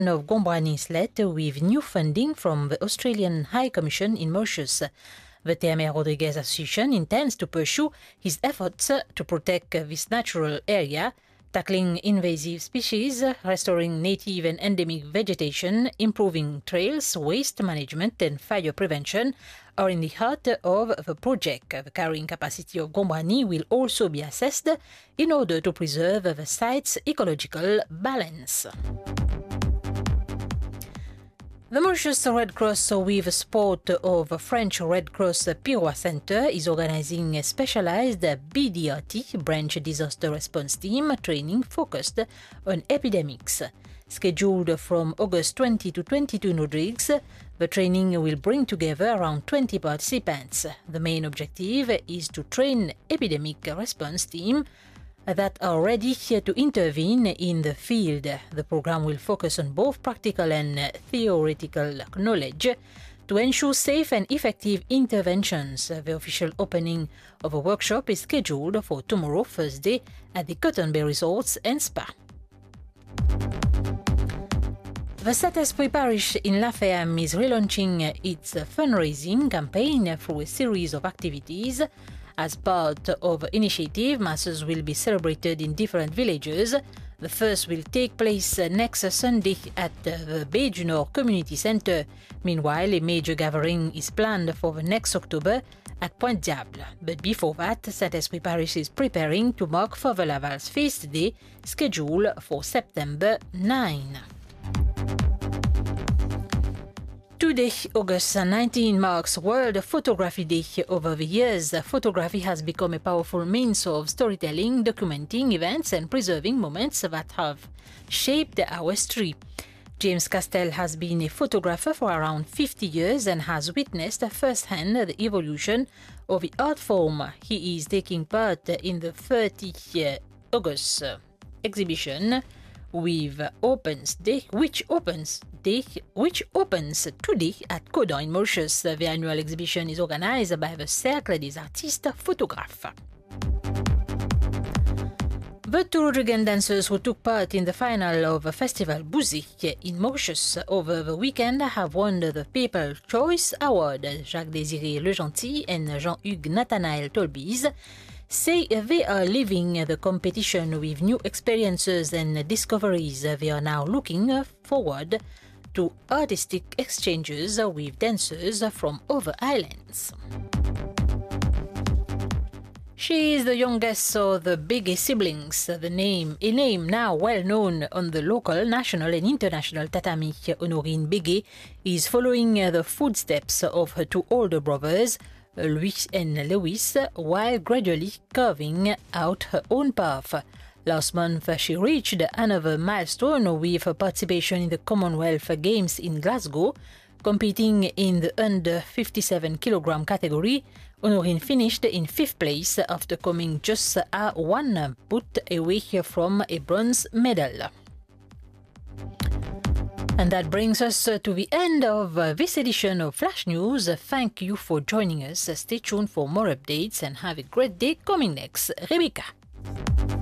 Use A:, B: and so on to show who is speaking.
A: of Gombrani Slet with new funding from the Australian High Commission in Mauritius. The Teamer Rodriguez Association intends to pursue his efforts to protect this natural area, tackling invasive species, restoring native and endemic vegetation, improving trails, waste management and fire prevention are in the heart of the project. The carrying capacity of Gombrani will also be assessed in order to preserve the site's ecological balance. The Mauritius Red Cross, with support of French Red Cross Piroua Center, is organizing a specialized BDRT, Branch Disaster Response Team, training focused on epidemics. Scheduled from August 20 to 22 in Rodrigues, the training will bring together around 20 participants. The main objective is to train epidemic response team that are ready to intervene in the field. The program will focus on both practical and theoretical knowledge to ensure safe and effective interventions. The official opening of a workshop is scheduled for tomorrow, Thursday, at the Cotton Bay Resorts and Spa. The Saint-Esprit Parish in La Fayette is relaunching its fundraising campaign through a series of activities. As part of the initiative, masses will be celebrated in different villages. The first will take place next Sunday at the Baie du Nord Community Centre. Meanwhile, a major gathering is planned for the next October at Pointe Diable. But before that, Saint-Esprit Parish is preparing to mark Father Laval's feast day, scheduled for September 9. Today, August 19, marks World Photography Day. Over the years, photography has become a powerful means of storytelling, documenting events and preserving moments that have shaped our history. James Castell has been a photographer for around 50 years and has witnessed firsthand the evolution of the art form. He is taking part in the 30th August exhibition which opens today at Codon in Mauritius. The annual exhibition is organized by the Cercle des Artistes Photographes. The two Rodriguan dancers who took part in the final of the Festival Bouzy in Mauritius over the weekend have won the People's Choice Award. Jacques-Désiré Legentil and Jean-Hugues Nathanael Tolbiz say they are leaving the competition with new experiences and discoveries. They are now looking forward to artistic exchanges with dancers from other islands. She is the youngest of the Bégué siblings. A name now well known on the local, national and international tatami. Honorine Bégué is following the footsteps of her two older brothers, Louis and Lewis, while gradually carving out her own path. Last month, she reached another milestone with her participation in the Commonwealth Games in Glasgow. Competing in the under 57 kg category, Honorine finished in 5th place after coming just a 1 put away from a bronze medal. And that brings us to the end of this edition of Flash News. Thank you for joining us. Stay tuned for more updates and have a great day. Coming next, Rebecca.